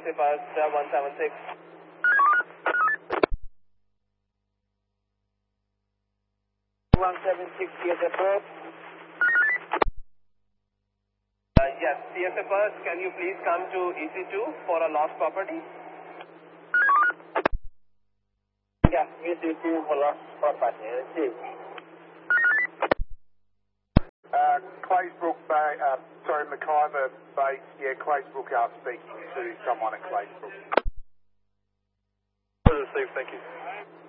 TSA Bus 176. TSA Bus. Yes, TSA Bus, can you please come to EC2 for a lost property? Yeah, EC2 for lost property. Claysbrook Bay, McIver Base, yeah, Claysbrook speaking to someone at Claysbrook. Received, thank you.